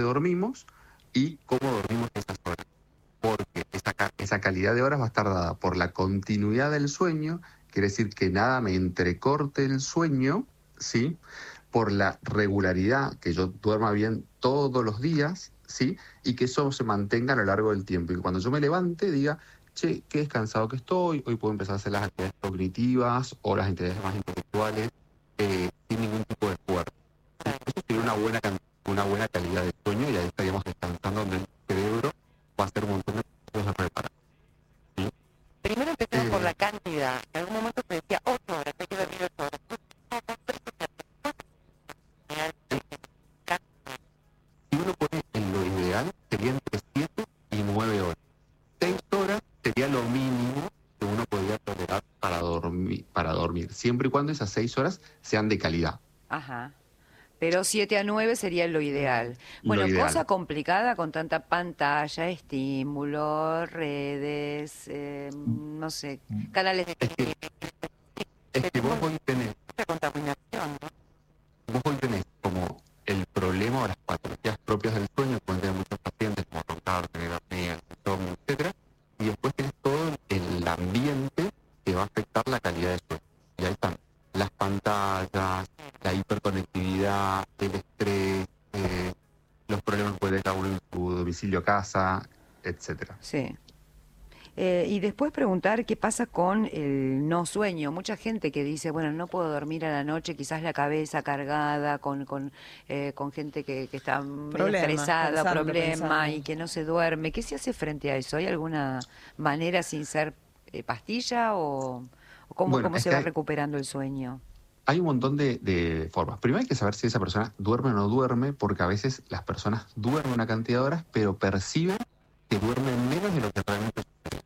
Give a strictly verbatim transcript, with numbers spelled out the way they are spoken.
dormimos y cómo dormimos esas horas. Porque esa, ca- esa calidad de horas va a estar dada por la continuidad del sueño, quiere decir que nada me entrecorte el sueño, ¿sí? Por la regularidad, que yo duerma bien todos los días, ¿sí? Y que eso se mantenga a lo largo del tiempo. Y que cuando yo me levante diga, che, qué descansado que estoy, hoy puedo empezar a hacer las actividades cognitivas o las actividades más intelectuales eh, sin ningún tipo de esfuerzo. Eso sería una buena, can- una buena calidad de sueño y ahí estaríamos descansando donde el cerebro va a hacer un montón de cosas reparadas. ¿Sí? Primero empecemos por Eh, la cantidad. En algún momento se decía ocho horas, hay que dormir ocho horas. si uno pone en lo ideal, sería entre siete y nueve horas. seis horas sería lo mínimo que uno podría tolerar para dormir, para dormir, siempre y cuando esas seis horas sean de calidad. Ajá. Pero siete a nueve sería lo ideal. Lo Bueno, cosa ideal. complicada con tanta pantalla, estímulos, redes, eh, no sé, canales de Es que, es que vos hoy tenés, contaminación, ¿no? vos hoy tenés como el problema o las patologías propias del sueño, que pueden tener muchos pacientes, como roncar, tener apnea, insomnio, etcétera, y después tenés todo el ambiente que va a afectar la calidad del sueño. Y ahí están las pantallas, la hiperconectividad, el estrés, eh, los problemas que puede tener uno en su domicilio, casa, etcétera. Sí. Eh, y después preguntar qué pasa con el no sueño. Mucha gente que dice, bueno, no puedo dormir a la noche, quizás la cabeza cargada, con, con, eh, con gente que, que está medio Problemas, estresada, pensando, problema, pensando. y que no se duerme. ¿Qué se hace frente a eso? ¿Hay alguna manera sin ser eh, pastilla o, o cómo, Bueno, cómo es se que va hay, recuperando el sueño? hay un montón de, de formas. Primero hay que saber si esa persona duerme o no duerme, porque a veces las personas duermen una cantidad de horas, pero perciben que duermen menos de lo que realmente sucede.